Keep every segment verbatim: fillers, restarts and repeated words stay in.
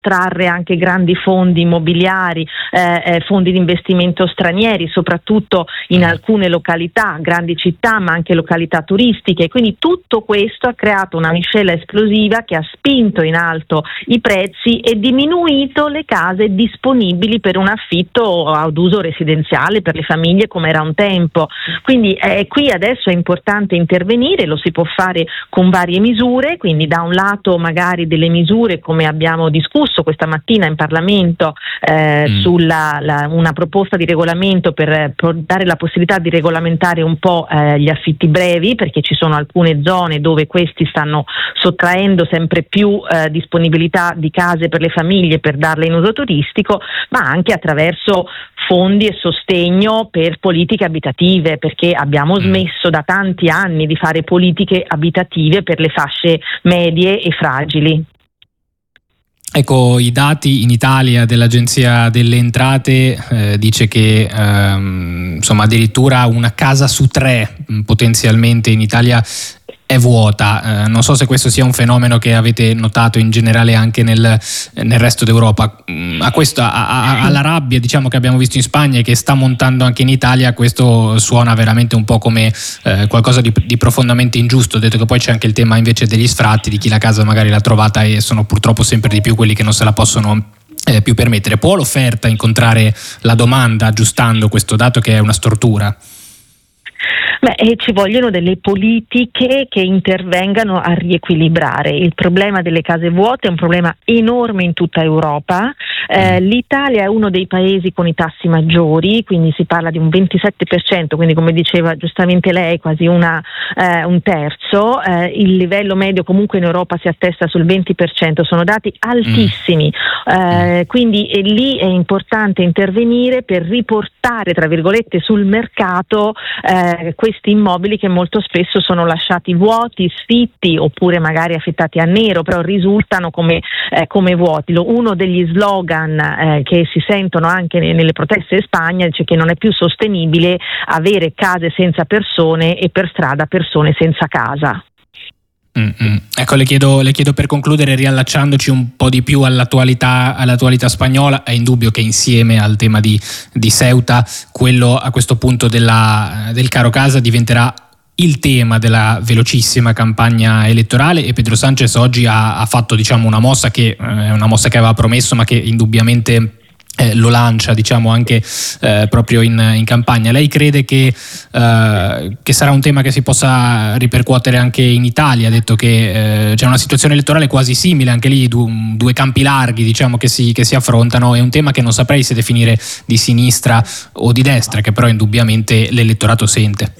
attrarre anche grandi fondi immobiliari, eh, eh, fondi di investimento stranieri, soprattutto in alcune località, grandi città, ma anche località turistiche. Quindi tutto questo ha creato una miscela esplosiva che ha spinto in alto i prezzi e diminuito le case disponibili per un affitto ad uso residenziale per le famiglie come era un tempo. Quindi eh, qui adesso è importante intervenire, lo si può fare con varie misure, quindi da un lato magari delle misure come abbiamo discusso questa mattina in Parlamento eh, mm. sulla la, una proposta di regolamento per, per dare la possibilità di regolamentare un po' eh, gli affitti brevi, perché ci sono alcune zone dove questi stanno sottraendo sempre più eh, disponibilità di case per le famiglie per darle in uso turistico, ma anche attraverso fondi e sostegno per politiche abitative, perché abbiamo smesso da tanti anni di fare politiche abitative per le fasce medie e fragili. Ecco, i dati in Italia dell'Agenzia delle Entrate eh, dice che ehm, insomma addirittura una casa su tre potenzialmente in Italia è vuota. Eh, non so se questo sia un fenomeno che avete notato in generale anche nel, nel resto d'Europa. A questo, a, a, alla rabbia, diciamo, che abbiamo visto in Spagna e che sta montando anche in Italia, questo suona veramente un po' come eh, qualcosa di, di profondamente ingiusto, detto che poi c'è anche il tema invece degli sfratti, di chi la casa magari l'ha trovata e sono purtroppo sempre di più quelli che non se la possono eh, più permettere. Può l'offerta incontrare la domanda aggiustando questo dato che è una stortura? Beh, e ci vogliono delle politiche che intervengano a riequilibrare. Il problema delle case vuote è un problema enorme in tutta Europa. Eh, L'Italia è uno dei paesi con i tassi maggiori, quindi si parla di un ventisette per cento, quindi come diceva giustamente lei quasi una, eh, un terzo. Eh, il livello medio comunque in Europa si attesta sul venti per cento, sono dati altissimi. Eh, quindi e lì è importante intervenire per riportare, tra virgolette, sul mercato eh, questi immobili che molto spesso sono lasciati vuoti, sfitti oppure magari affittati a nero, però risultano come, eh, come vuoti. Uno degli slogan eh, che si sentono anche nelle proteste in Spagna dice che non è più sostenibile avere case senza persone e per strada persone senza casa. Mm-hmm. Ecco, le chiedo, le chiedo per concludere, riallacciandoci un po' di più all'attualità, all'attualità spagnola, è indubbio che insieme al tema di, di Ceuta, quello a questo punto della, del caro casa diventerà il tema della velocissima campagna elettorale, e Pedro Sánchez oggi ha, ha fatto, diciamo, una mossa che è eh, una mossa che aveva promesso ma che indubbiamente Eh, lo lancia, diciamo, anche eh, proprio in, in campagna. Lei crede che, eh, che sarà un tema che si possa ripercuotere anche in Italia, detto che eh, c'è una situazione elettorale quasi simile, anche lì du, due campi larghi, diciamo, che si, che si affrontano? È un tema che non saprei se definire di sinistra o di destra, che però indubbiamente l'elettorato sente.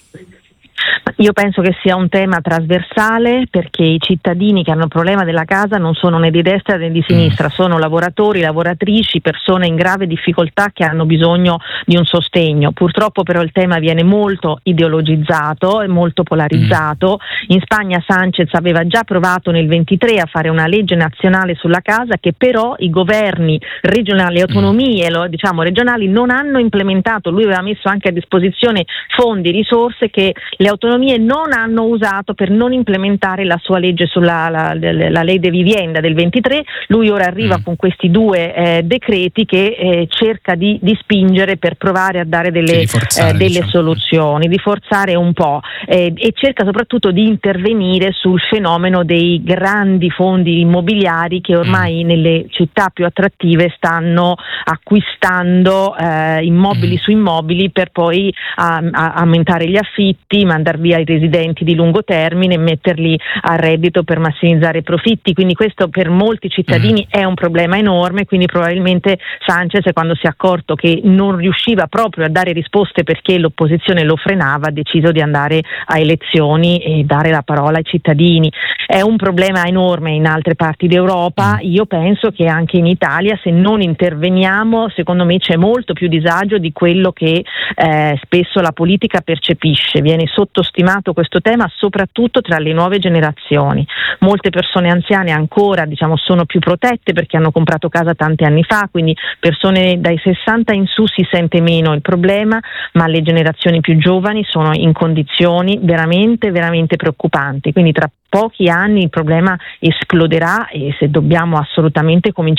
Io penso che sia un tema trasversale, perché i cittadini che hanno il problema della casa non sono né di destra né di sinistra, sono lavoratori, lavoratrici, persone in grave difficoltà che hanno bisogno di un sostegno. Purtroppo però il tema viene molto ideologizzato e molto polarizzato. In Spagna Sánchez aveva già provato nel ventitré a fare una legge nazionale sulla casa che però i governi regionali, le autonomie diciamo regionali non hanno implementato. Lui aveva messo anche a disposizione fondi, risorse che le autonomie non hanno usato per non implementare la sua legge sulla la, la, la Ley de Vivienda del ventitré. Lui ora arriva mm. con questi due eh, decreti che eh, cerca di, di spingere per provare a dare delle, sì, forzare, eh, delle diciamo. soluzioni, di forzare un po' eh, e cerca soprattutto di intervenire sul fenomeno dei grandi fondi immobiliari che ormai mm. nelle città più attrattive stanno acquistando eh, immobili mm. su immobili per poi a, a aumentare gli affitti, mandar via i residenti di lungo termine e metterli a reddito per massimizzare i profitti. Quindi questo per molti cittadini mm. è un problema enorme, quindi probabilmente Sánchez, quando si è accorto che non riusciva proprio a dare risposte perché l'opposizione lo frenava, ha deciso di andare a elezioni e dare la parola ai cittadini. È un problema enorme in altre parti d'Europa. Io penso che anche in Italia, se non interveniamo, secondo me c'è molto più disagio di quello che eh, spesso la politica percepisce. Viene sottostimato questo tema soprattutto tra le nuove generazioni. Molte persone anziane ancora, diciamo, sono più protette perché hanno comprato casa tanti anni fa, quindi persone dai sessanta in su si sente meno il problema, ma le generazioni più giovani sono in condizioni veramente veramente preoccupanti. Quindi tra pochi anni il problema esploderà e se dobbiamo assolutamente cominciare